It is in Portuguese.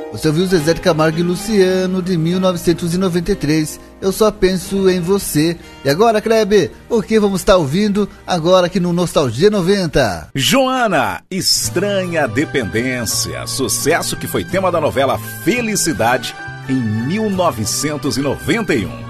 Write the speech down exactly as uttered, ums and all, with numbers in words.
Você ouviu Zezé de Camargo e Luciano, de mil novecentos e noventa e três, Eu Só Penso em Você. E agora, Kleber, o que vamos estar ouvindo agora aqui no Nostalgia noventa? Joana, Estranha Dependência, sucesso que foi tema da novela Felicidade em mil novecentos e noventa e um.